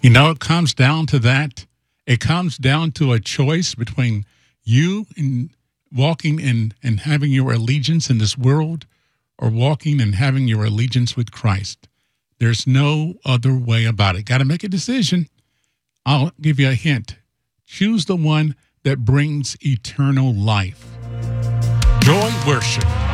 It comes down to that. It comes down to a choice between you and walking in and having your allegiance in this world or walking and having your allegiance with Christ. There's no other way about it. Got to make a decision. I'll give you a hint. Choose the one that brings eternal life. Joy Worship.